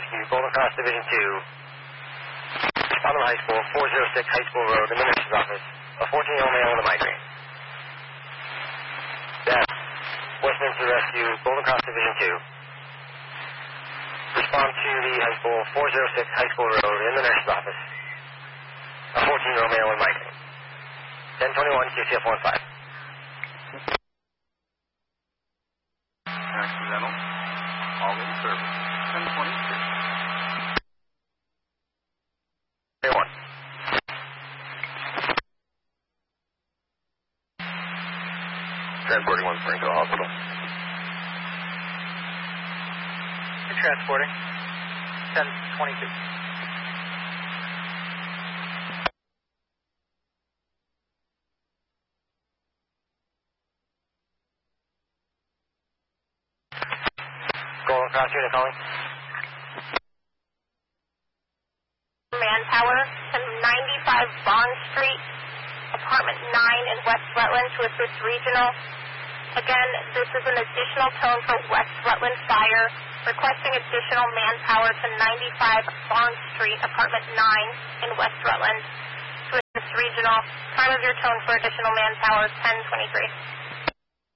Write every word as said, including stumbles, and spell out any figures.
Rescue, Golden Cross Division two. Respond to high school, four oh six High School Road, in the nurse's office. A fourteen-year-old male with a migraine. Death. Westminster Rescue, Golden Cross Division two. Respond to the high school, four oh six High School Road, in the nurse's office. A fourteen-year-old male with migraine. ten twenty-one, Q C F one five. Accidental. All in service. ten twenty-six. one. Transporting one Springfield Hospital. You're transporting. ten twenty-two. Golden Cross unit calling. Manpower to ninety-five Bond Street, apartment nine in West Rutland to assist regional. Again, this is an additional tone for West Rutland Fire, requesting additional manpower to ninety-five Bond Street, apartment nine in West Rutland to assist regional. Time of your tone for additional manpower, ten twenty-three.